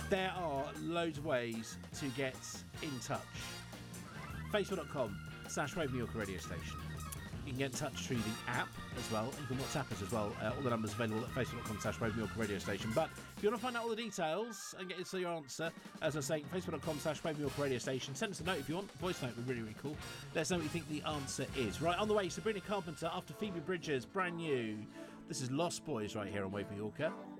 There are loads of ways to get in touch. Facebook.com/Wave New York Radio Station. You can get in touch through the app as well. You can WhatsApp us as well. All the numbers available at Facebook.com/Wave New York Radio Station. But if you want to find out all the details and get us your answer, as I say, Facebook.com/Wave New York Radio Station. Send us a note if you want. Voice note would be really, really cool. Let us know what you think the answer is. Right, on the way, Sabrina Carpenter after Phoebe Bridgers, brand new. This is Lost Boys right here on Wave New Yorker.